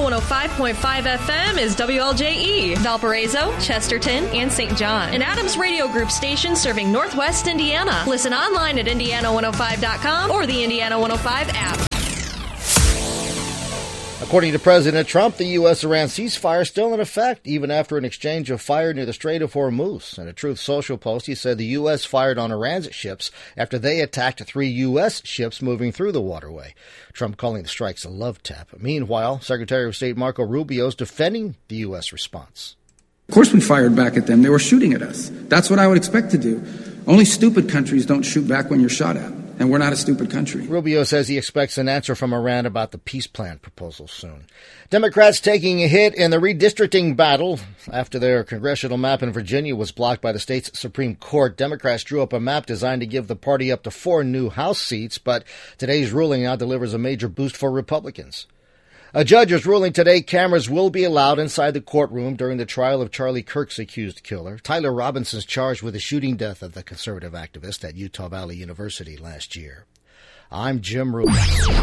105.5 FM is WLJE, Valparaiso, Chesterton, and St. John. An Adams Radio Group station serving Northwest Indiana. Listen online at Indiana105.com or the Indiana 105 app. According to President Trump, the U.S.-Iran ceasefire is still in effect, even after an exchange of fire near the Strait of Hormuz. In a Truth Social post, he said the U.S. fired on Iran's ships after they attacked 3 U.S. ships moving through the waterway. Trump calling the strikes a love tap. Meanwhile, Secretary of State Marco Rubio is defending the U.S. response. Of course we fired back at them. They were shooting at us. That's what I would expect to do. Only stupid countries don't shoot back when you're shot at. And we're not a stupid country. Rubio says he expects an answer from Iran about the peace plan proposal soon. Democrats taking a hit in the redistricting battle. After their congressional map in Virginia was blocked by the state's Supreme Court, Democrats drew up a map designed to give the party up to 4 new House seats, but today's ruling now delivers a major boost for Republicans. A judge is ruling today cameras will be allowed inside the courtroom during the trial of Charlie Kirk's accused killer. Tyler Robinson's charged with the shooting death of the conservative activist at Utah Valley University last year. I'm Jim Rubin.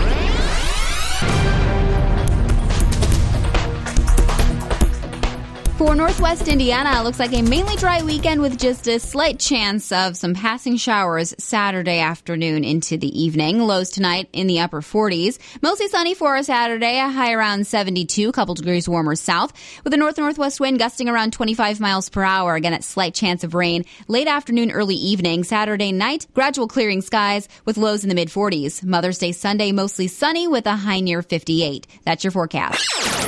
For Northwest Indiana, it looks like a mainly dry weekend with just a slight chance of some passing showers Saturday afternoon into the evening. Lows tonight in the upper 40s. Mostly sunny for Saturday, a high around 72, a couple degrees warmer south, with a north-northwest wind gusting around 25 miles per hour. Again, a slight chance of rain late afternoon, early evening. Saturday night, gradual clearing skies with lows in the mid-40s. Mother's Day Sunday, mostly sunny with a high near 58. That's your forecast.